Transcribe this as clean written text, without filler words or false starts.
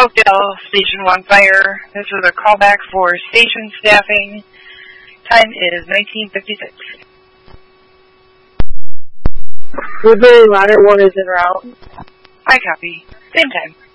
Oakdale, Station 1 Fire. This is a callback for station staffing. Time is 19:56. Woodbury Ladder 1 is en route. I copy. Same time.